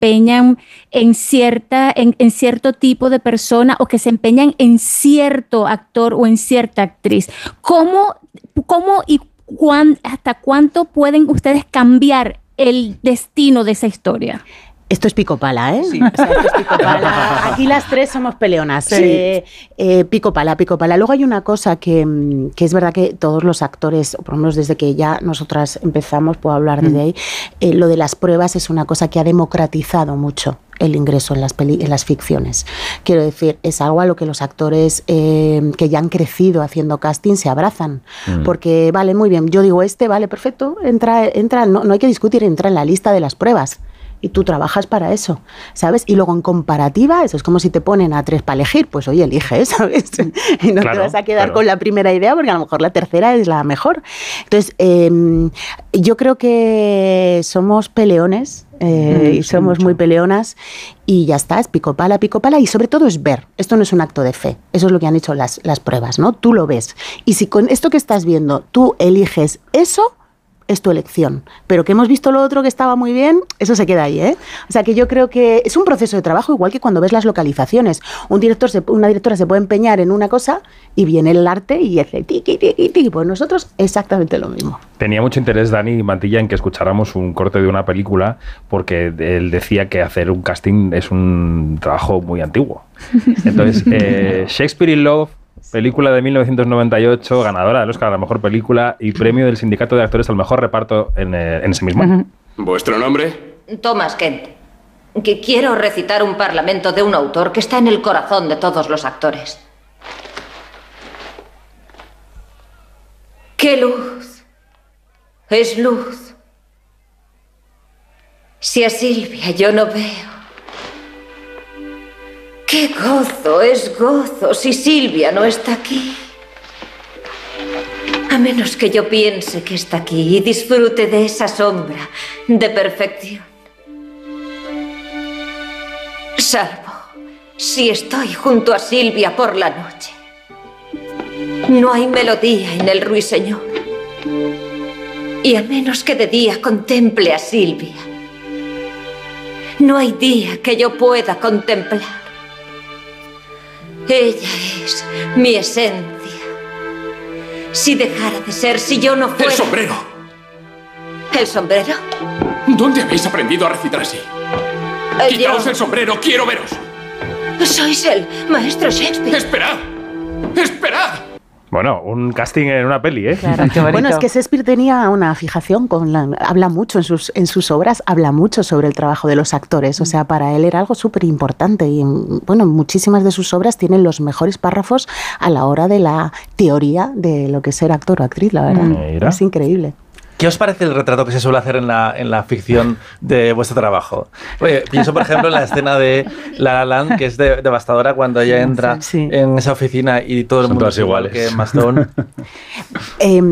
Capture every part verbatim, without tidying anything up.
empeñan en, cierta, en, en cierto tipo de persona o que se empeñan en cierto actor o en cierta actriz. ¿Cómo, cómo y cuán, hasta cuánto pueden ustedes cambiar el destino de esa historia? Esto es pico pala, ¿eh? Sí. O sea, esto es pico pala. Aquí las tres somos peleonas. Sí. Eh, eh, pico pala, pico pala. Luego hay una cosa que, que es verdad que todos los actores, o por lo menos desde que ya nosotras empezamos, puedo hablar desde mm. ahí, eh, lo de las pruebas es una cosa que ha democratizado mucho el ingreso en las, peli en las ficciones. Quiero decir, es algo a lo que los actores eh, que ya han crecido haciendo casting se abrazan. Mm. Porque, vale, muy bien, yo digo este, vale, perfecto, entra, entra no, no hay que discutir, entra en la lista de las pruebas. Y tú trabajas para eso, ¿sabes? Y luego en comparativa, eso es como si te ponen a tres para elegir, pues oye, elige, ¿sabes? Y no claro, te vas a quedar claro. con la primera idea porque a lo mejor la tercera es la mejor. Entonces, eh, yo creo que somos peleones eh, mm, y somos mucho. muy peleonas y ya está, es pico pala, pico pala y sobre todo es ver. Esto no es un acto de fe, eso es lo que han hecho las, las pruebas, ¿no? Tú lo ves. Y si con esto que estás viendo tú eliges eso, es tu elección, pero que hemos visto lo otro que estaba muy bien, eso se queda ahí, ¿eh? O sea que yo creo que es un proceso de trabajo igual que cuando ves las localizaciones. Un director, se, una directora se puede empeñar en una cosa y viene el arte y dice tiqui, tiqui, tiqui. Pues nosotros exactamente lo mismo. Tenía mucho interés Dani Mantilla en que escucháramos un corte de una película porque él decía que hacer un casting es un trabajo muy antiguo. Entonces, eh, Shakespeare in Love, película de mil novecientos noventa y ocho, ganadora del Oscar a la mejor película y premio del Sindicato de Actores al mejor reparto en, eh, en ese mismo año. ¿Vuestro nombre? Thomas Kent. Que quiero recitar un parlamento de un autor que está en el corazón de todos los actores. ¡Qué luz! Es luz. Si a Silvia yo no veo. ¡Qué gozo, es gozo si Silvia no está aquí! A menos que yo piense que está aquí y disfrute de esa sombra de perfección. Salvo si estoy junto a Silvia por la noche. No hay melodía en el ruiseñor. Y a menos que de día contemple a Silvia, no hay día que yo pueda contemplar. Ella es mi esencia. Si dejara de ser, si yo no fuera... ¡El sombrero! ¿El sombrero? ¿Dónde habéis aprendido a recitar así? Eh, ¡Quitaos yo... el sombrero! ¡Quiero veros! Sois el maestro Shakespeare. ¡Esperad! ¡Esperad! Bueno, un casting en una peli, ¿eh? Claro. Bueno, es que Shakespeare tenía una fijación con la, habla mucho en sus, en sus obras, habla mucho sobre el trabajo de los actores. O sea, para él era algo súper importante. Y, bueno, muchísimas de sus obras tienen los mejores párrafos a la hora de la teoría de lo que es ser actor o actriz, la verdad. Mira. Es increíble. ¿Qué os parece el retrato que se suele hacer en la, en la ficción de vuestro trabajo? Oye, pienso, por ejemplo, en la escena de La La Land, que es de, devastadora cuando ella entra sí, sí. en esa oficina y todo el Son mundo es igual que Emma Stone. eh,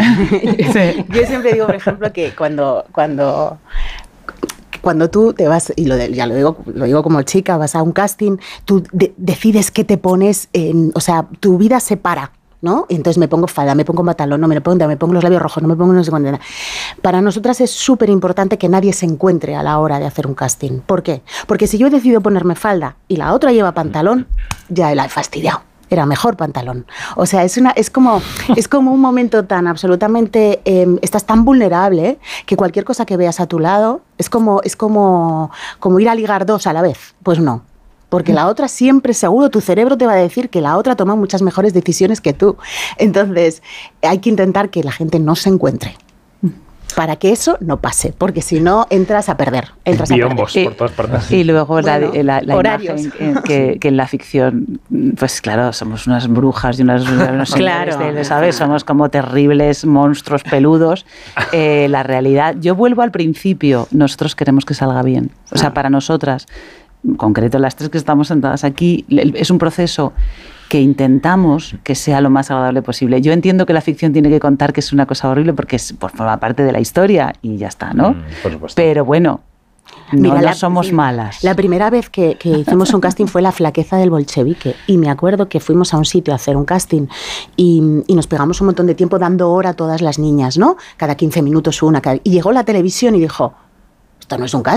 yo siempre digo, por ejemplo, que cuando... cuando Cuando tú te vas, y lo de, ya lo digo, lo digo como chica, vas a un casting, tú de, decides qué te pones, en, o sea, tu vida se para, ¿no? Y entonces me pongo falda, me pongo pantalón, no me lo pongo, me pongo los labios rojos, no me pongo no sé cuándo. Para nosotras es súper importante que nadie se encuentre a la hora de hacer un casting. ¿Por qué? Porque si yo he decidido ponerme falda y la otra lleva pantalón, ya la he fastidiado. Era mejor pantalón. O sea, es, una, es, como, es como un momento tan absolutamente... Eh, estás tan vulnerable ¿eh? que cualquier cosa que veas a tu lado es como, es como, como ir a ligar dos a la vez. Pues no. Porque la otra siempre, seguro, tu cerebro te va a decir que la otra toma muchas mejores decisiones que tú. Entonces, hay que intentar que la gente no se encuentre. Para que eso no pase, porque si no entras a perder. Entras Biombos a perder. por todas partes. Y luego bueno, la, la, la horarios. imagen que, que en la ficción, pues claro, somos unas brujas y unas, unos claro. de, ¿sabes? Somos como terribles monstruos peludos. Eh, la realidad, yo vuelvo al principio, nosotros queremos que salga bien. O sea, para nosotras, en concreto las tres que estamos sentadas aquí, es un proceso que intentamos que sea lo más agradable posible. Yo entiendo que la ficción tiene que contar que es una cosa horrible porque es, pues, forma parte de la historia y ya está, ¿no? Mm, por supuesto. Pero bueno, no, Mira, no la, somos sí, malas. La primera vez que, que hicimos un casting fue La flaqueza del bolchevique y me acuerdo que fuimos a un sitio a hacer un casting y, y nos pegamos un montón de tiempo dando hora a todas las niñas, ¿no? Cada quince minutos una. Cada, y llegó la televisión y dijo, esto no es un casting.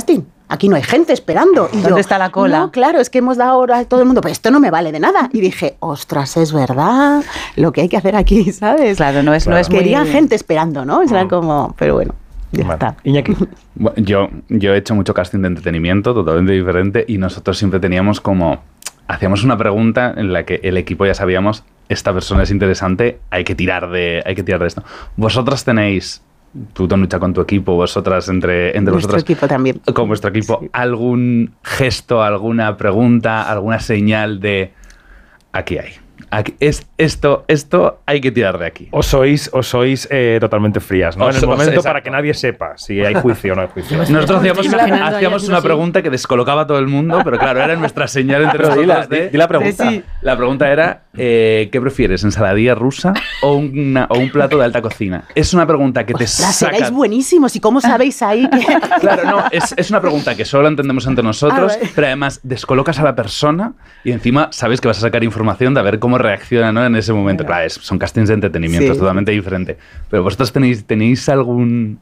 aquí no hay gente esperando. Y ¿Dónde yo, está la cola? No, claro, es que hemos dado ahora a todo el mundo, pero esto no me vale de nada. Y dije, ostras, es verdad lo que hay que hacer aquí, ¿sabes? Claro, no es, claro. No es Querían muy... gente esperando, ¿no? Era como, pero bueno. Ya vale. está. Iñaki. Bueno, yo, yo he hecho mucho casting de entretenimiento, totalmente diferente, y nosotros siempre teníamos como... Hacíamos una pregunta en la que el equipo ya sabíamos, esta persona es interesante, hay que tirar de, hay que tirar de esto. Vosotras tenéis... Tú te luchas con tu equipo, vosotras entre, entre Nuestro vosotras. equipo también. Con vuestro equipo, Sí. ¿algún gesto, alguna pregunta, alguna señal de aquí hay? Aquí, es, esto, esto hay que tirar de aquí. O sois, o sois eh, totalmente frías, ¿no? O en el so- momento exacto. para que nadie sepa si hay juicio o no hay juicio. Nosotros hacíamos, Estoy imaginando hacíamos ya, una no sé. pregunta que descolocaba a todo el mundo, pero claro, era nuestra señal entre Pero di nosotros la, de... di- di la pregunta. Sí. La pregunta era, eh, ¿qué prefieres, ensaladilla rusa o, una, o un plato de alta cocina? Es una pregunta que te Ostras, saca... seréis buenísimos. ¿Y cómo sabéis ahí que...? Claro, no, es, es una pregunta que solo entendemos entre nosotros, Ah, vale. pero además descolocas a la persona y encima sabes que vas a sacar información de a ver cómo reacciona, ¿no? En ese momento. Claro, es- son castings de entretenimiento, Sí. es totalmente diferente. Pero vosotros tenéis, tenéis algún...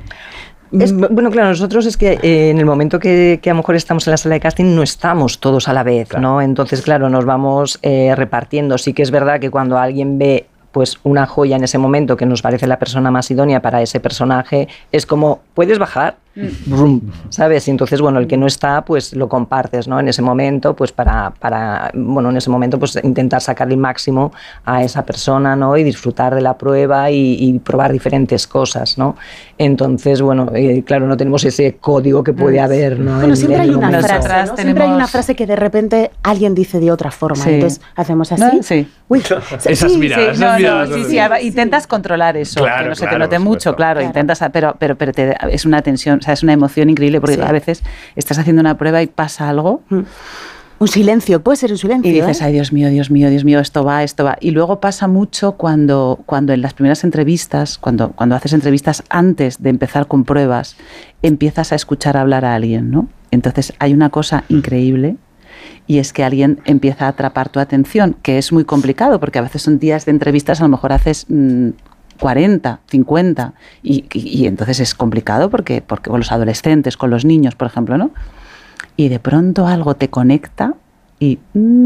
Es- bueno, claro, nosotros es que eh, en el momento que, que a lo mejor estamos en la sala de casting no estamos todos a la vez, Claro. ¿no? Entonces, claro, nos vamos eh, repartiendo. Sí que es verdad que cuando alguien ve pues una joya en ese momento que nos parece la persona más idónea para ese personaje, es como, ¿puedes bajar? Brum, ¿sabes? Y entonces, bueno, el que no está, pues lo compartes, ¿no? En ese momento, pues para, para bueno, en ese momento, pues intentar sacarle el máximo a esa persona, ¿no? Y disfrutar de la prueba y, y probar diferentes cosas, ¿no? Entonces, bueno, eh, claro, no tenemos ese código que puede haber, ¿no? Bueno, En- siempre en hay el una momento. frase, Atrás ¿no? Siempre hay una tenemos- frase que de repente alguien dice de otra forma. Sí. Entonces hacemos así. ¿No? Sí. Uy, Esas sí, miradas, Sí, esas no, miradas, no, sí, sí, sí, sí. intentas controlar eso, Claro, que no se claro, te note por mucho, supuesto. claro, Claro. intentas, pero, pero, pero te, es una tensión, o sea, es una emoción increíble, porque Sí. a veces estás haciendo una prueba y pasa algo Un silencio, puede ser un silencio. y dices, ¿eh? ay, Dios mío, Dios mío, Dios mío, esto va, esto va. Y luego pasa mucho cuando, cuando en las primeras entrevistas, cuando, cuando haces entrevistas antes de empezar con pruebas, empiezas a escuchar hablar a alguien, ¿no? Entonces hay una cosa increíble, y es que alguien empieza a atrapar tu atención, que es muy complicado, porque a veces son días de entrevistas, a lo mejor haces mmm, cuarenta, cincuenta, y, y, y entonces es complicado porque, porque con los adolescentes, con los niños, por ejemplo, ¿no? Y de pronto algo te conecta y...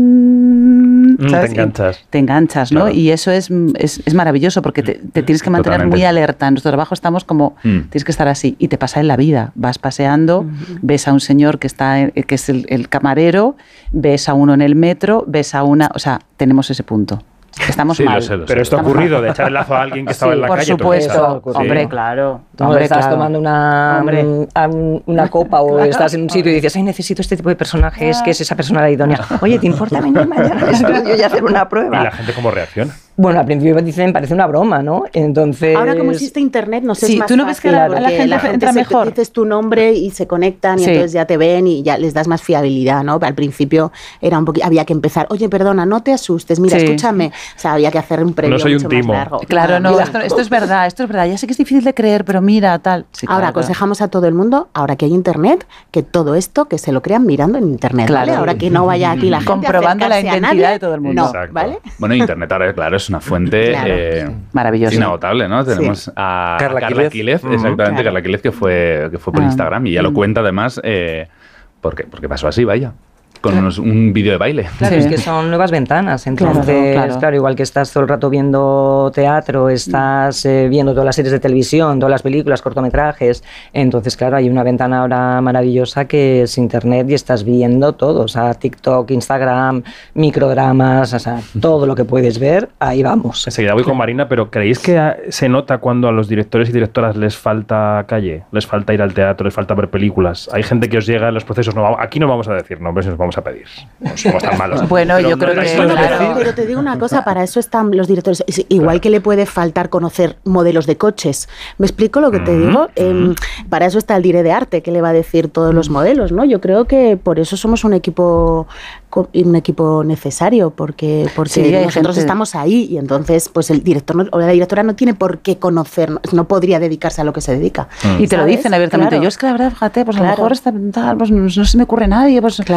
mm, Mm, ¿sabes? te enganchas. Te enganchas, ¿no? Claro. Y eso es, es, es maravilloso porque te, te tienes que mantener Totalmente. muy alerta. En nuestro trabajo estamos como, Mm. tienes que estar así. Y te pasa en la vida. Vas paseando, ves a un señor que está en- que es el, el camarero, ves a uno en el metro, ves a una... O sea, tenemos ese punto. Estamos Sí, lo mal. sé, lo sé. Pero esto ha Estamos ocurrido, de echar el lazo a alguien que estaba Sí, en la por calle. supuesto. todo eso. eso. Hombre, Sí. claro. Tú Hombre, estás claro. tomando una, Hombre. mm, a un- una copa o estás en un sitio y dices, ay, necesito este tipo de personajes, que es esa persona la idónea. Oye, ¿te importa venir mañana al estudio y hacer una ¿Y prueba? la gente cómo reacciona? Bueno, al principio dicen, parece una broma, ¿no? Entonces... Ahora como existe internet, no sé, Sí, es más ¿tú no ves que fácil, a la- a la porque gente entra se- mejor? dices tu nombre y se conectan y Sí. entonces ya te ven y ya les das más fiabilidad, ¿no? Al principio era un poquito, había que empezar, oye, perdona, no te asustes, mira, Sí. escúchame. O sea, había que hacer un previo No soy un mucho timo. más largo. Claro, no, Mira, esto, esto es verdad, esto es verdad. Ya sé que es difícil de creer, pero mira, tal. Sí, Ahora claro, claro. aconsejamos a todo el mundo, ahora que hay internet, que todo esto que se lo crean mirando en internet, Claro. ¿vale? Ahora que no vaya aquí la gente a Comprobando la acercarse a identidad nadie, de todo el mundo. No, Exacto. ¿vale? Bueno, Internet ahora, claro, es una fuente Claro. eh, Maravilloso. inagotable, ¿no? Tenemos a Carla Carla Quílez. Quílez, Ujú. exactamente, Claro. Carla Quílez, que fue, que fue por Ah. Instagram y ya lo cuenta además, eh, porque, porque pasó así, vaya, con unos- un vídeo de baile. Claro, Sí. es que son nuevas ventanas. Claro, Entonces, claro. claro, igual que estás todo el rato viendo teatro, estás eh, viendo todas las series de televisión, todas las películas, cortometrajes. Entonces, claro, hay una ventana ahora maravillosa que es internet y estás viendo todo. O sea, TikTok, Instagram, microdramas, o sea, todo lo que puedes ver, ahí vamos. Enseguida voy con Marina, pero ¿creéis que a- se nota cuando a los directores y directoras les falta calle? ¿Les falta ir al teatro? ¿Les falta ver películas? Hay gente que os llega en los procesos, no, vamos- aquí no vamos a decir nombres, nos vamos a pedir. No somos tan malos. Bueno, Pero yo no creo les que- falta Bueno, claro. pero, pero te digo una cosa, para eso están los directores. Es igual que le puede faltar conocer modelos de coches. ¿Me explico lo que te Ujú, digo? Em, para eso está el dire de arte, que le va a decir todos los modelos, ¿no? Yo creo que por eso somos un equipo co- un equipo necesario, porque, porque Sí, hay nosotros gente- estamos ahí y entonces pues el director no- o la directora no tiene por qué conocer, no, no podría dedicarse a lo que se dedica. Y te lo ¿sabes? dicen abiertamente. Claro. Yo es que la verdad, fíjate, pues a lo Claro. mejor está, tal, pues no, no se me ocurre nadie. Pues, Claro. eh, pues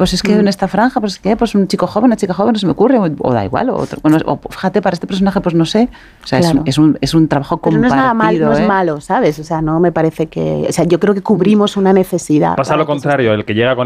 pues es que mm. en esta franja, pues es que pues un chico joven, una chica joven, no se me ocurre, o, o da igual, o, otro, bueno, o fíjate, para este personaje, pues no sé. O sea, claro. es, es, un, es un trabajo compartido. Pero no es nada mal, no ¿eh? es malo, ¿sabes? O sea, no me parece que... O sea, yo creo que cubrimos una necesidad. Pasa lo contrario, el que llega con